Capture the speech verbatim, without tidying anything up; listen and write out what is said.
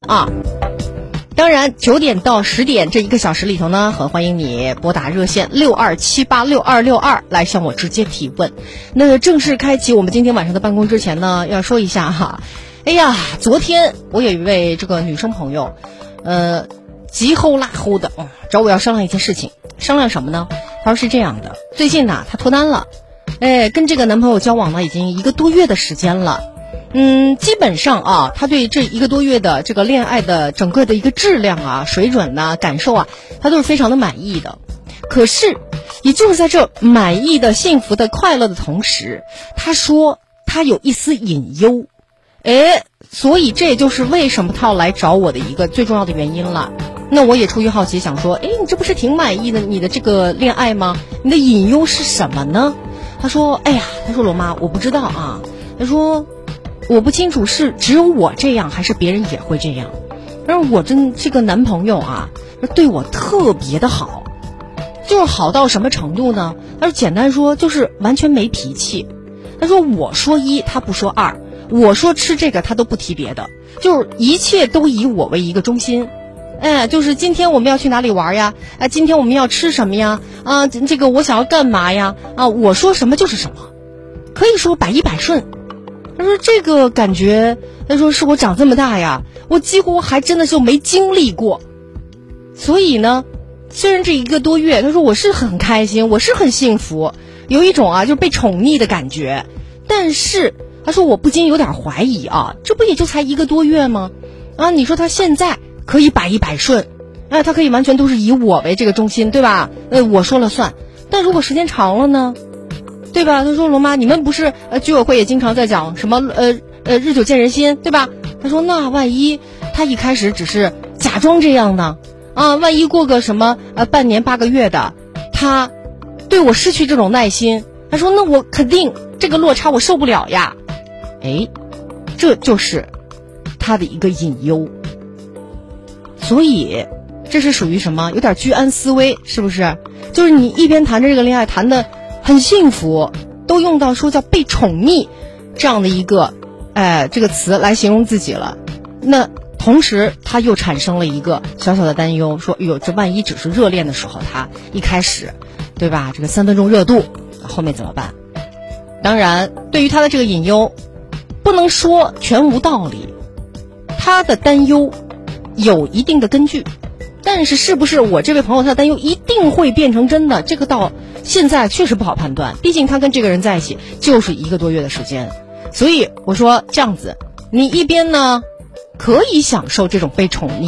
啊。当然九点到十点这一个小时里头呢，很欢迎你拨打热线六二七八六二六二来向我直接提问。那正式开启我们今天晚上的办公之前呢，要说一下哈，哎呀，昨天我有一位这个女生朋友，呃，急吼拉吼的、嗯、找我要商量一件事情。商量什么呢？她说是这样的，最近呢她脱单了，哎，跟这个男朋友交往呢已经一个多月的时间了。嗯，基本上啊，他对这一个多月的这个恋爱的整个的一个质量啊、水准呐、啊、感受啊，他都是非常的满意的。可是，也就是在这满意的、幸福的、快乐的同时，他说他有一丝隐忧，哎，所以这也就是为什么他要来找我的一个最重要的原因了。那我也出于好奇想说，哎，你这不是挺满意的你的这个恋爱吗？你的隐忧是什么呢？他说，哎呀，他说罗妈，我不知道啊。他说。我不清楚是只有我这样还是别人也会这样，但是我真这个男朋友啊对我特别的好，就是好到什么程度呢？他说简单说就是完全没脾气。他说我说一他不说二，我说吃这个他都不提别的，就是一切都以我为一个中心。哎，就是今天我们要去哪里玩呀？哎，今天我们要吃什么呀？啊，这个我想要干嘛呀？啊，我说什么就是什么，可以说百依百顺。他说这个感觉，他说是我长这么大呀，我几乎还真的就没经历过。所以呢，虽然这一个多月，他说我是很开心，我是很幸福，有一种啊就是被宠溺的感觉。但是他说我不禁有点怀疑啊，这不也就才一个多月吗？啊，你说他现在可以百依百顺，哎，他可以完全都是以我为这个中心，对吧？呃，我说了算。但如果时间长了呢？对吧？他说罗妈，你们不是呃居委会也经常在讲什么呃呃日久见人心，对吧？他说那万一他一开始只是假装这样呢？啊，万一过个什么呃半年八个月的，他对我失去这种耐心，他说那我肯定这个落差我受不了呀。哎，这就是他的一个隐忧。所以这是属于什么？有点居安思危，是不是？就是你一边谈着这个恋爱，谈的很幸福，都用到说叫被宠溺这样的一个哎这个词来形容自己了。那同时他又产生了一个小小的担忧，说哎呦，这万一只是热恋的时候，他一开始对吧，这个三分钟热度后面怎么办？当然对于他的这个隐忧不能说全无道理，他的担忧有一定的根据，但是是不是我这位朋友他的担忧一定会变成真的，这个到现在确实不好判断，毕竟他跟这个人在一起就是一个多月的时间。所以我说这样子，你一边呢可以享受这种被宠溺，